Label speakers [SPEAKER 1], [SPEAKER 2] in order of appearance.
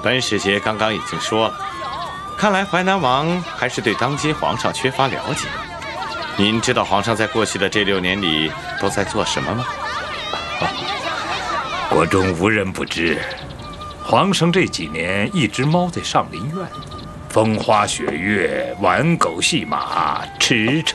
[SPEAKER 1] 本使节刚刚已经说了，看来淮南王还是对当今皇上缺乏了解。您知道皇上在过去的这6年里都在做什么吗？
[SPEAKER 2] 国中无人不知，皇上这几年一直猫在上林苑，风花雪月，玩狗戏马，驰骋